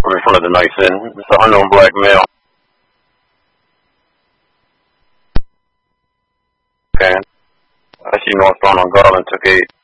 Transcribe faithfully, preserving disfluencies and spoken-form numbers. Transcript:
I'm in front of the Mason. It's an unknown black male. Okay. I see northbound on Garland, took eight.